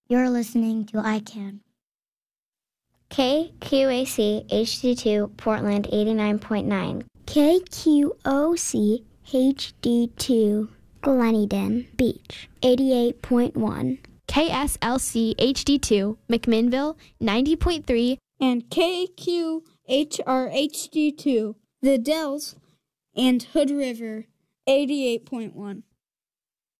You're listening to ICANN. KQAC HD2 Portland 89.9. KQOC HD2 Gleneden Beach 88.1. KSLC HD2 McMinnville 90.3. And KQHR HD2 The Dells and Hood River 88.1.